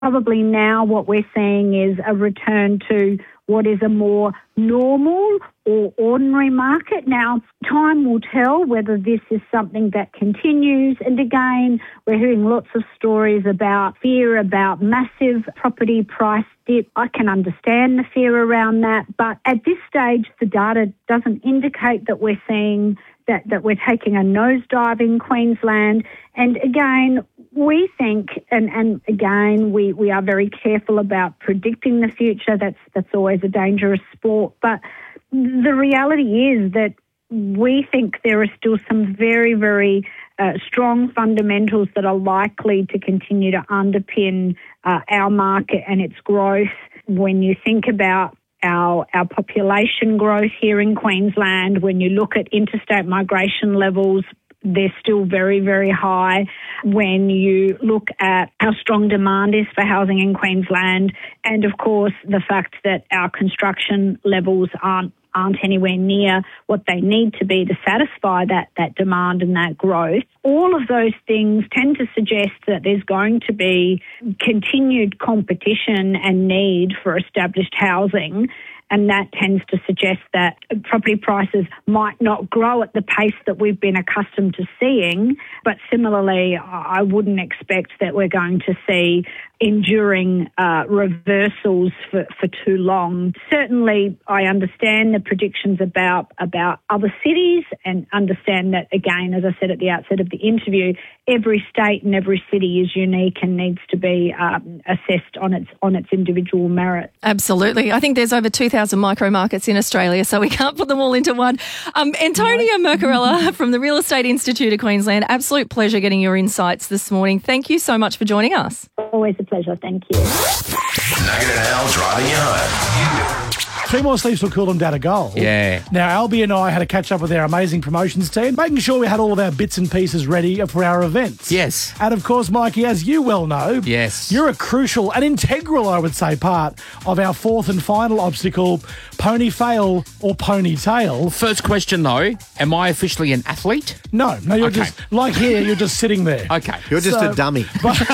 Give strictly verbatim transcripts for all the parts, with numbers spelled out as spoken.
Probably now what we're seeing is a return to what is a more normal or ordinary market. Now, time will tell whether this is something that continues. And again, we're hearing lots of stories about fear about massive property price dip. I can understand the fear around that. But at this stage, the data doesn't indicate that we're seeing that, that we're taking a nosedive in Queensland. And again, we think, and, and again, we, we are very careful about predicting the future. That's that's always a dangerous sport. But the reality is that we think there are still some very, very uh, strong fundamentals that are likely to continue to underpin uh, our market and its growth. When you think about our our population growth here in Queensland, when you look at interstate migration levels, they're still very, very high. When you look at how strong demand is for housing in Queensland, and of course the fact that our construction levels aren't aren't anywhere near what they need to be to satisfy that, that demand and that growth. All of those things tend to suggest that there's going to be continued competition and need for established housing. And that tends to suggest that property prices might not grow at the pace that we've been accustomed to seeing. But similarly, I wouldn't expect that we're going to see enduring uh, reversals for, for too long. Certainly, I understand the predictions about, about other cities and understand that, again, as I said at the outset of the interview, every state and every city is unique and needs to be um, assessed on its on its individual merit. Absolutely. I think there's over two thousand micro markets in Australia, so we can't put them all into one. Um, Antonia Mercarella from the Real Estate Institute of Queensland, absolute pleasure getting your insights this morning. Thank you so much for joining us. Always a pleasure. Thank you. Nugget and Al driving you home. Three more sleeps will cool them down a goal. Yeah. Now, Albie and I had to catch up with our amazing promotions team, making sure we had all of our bits and pieces ready for our events. Yes. And of course, Mikey, as you well know, yes, you're a crucial and integral, I would say, part of our fourth and final obstacle, pony fail or ponytail. First question, though, am I officially an athlete? No, no, you're okay. just, like here, you're just sitting there. Okay. You're just So- a dummy.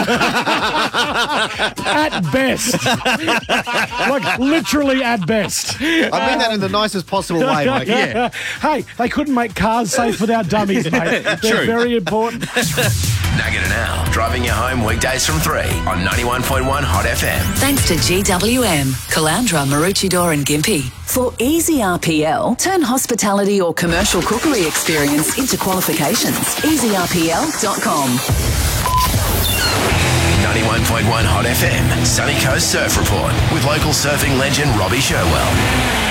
At best. Like, literally at best. I mean that in the nicest possible way, Mike. Yeah. Hey, they couldn't make cars safe without dummies, mate. They're True. very important. Nugget and Al driving you home weekdays from three on ninety-one point one Hot F M. Thanks to G W M, Caloundra, Maroochydore and Gympie. For easy R P L, turn hospitality or commercial cookery experience into qualifications. easy r p l dot com. ninety-one point one Hot F M, Sunny Coast Surf Report with local surfing legend Robbie Sherwell.